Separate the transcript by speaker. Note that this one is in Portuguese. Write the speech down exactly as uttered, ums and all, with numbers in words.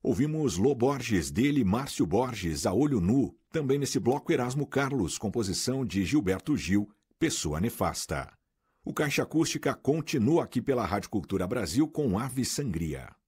Speaker 1: Ouvimos Lô Borges, dele Márcio Borges, A Olho Nu. Também nesse bloco Erasmo Carlos, composição de Gilberto Gil, Pessoa Nefasta. O Caixa Acústica continua aqui pela Rádio Cultura Brasil com Ave Sangria.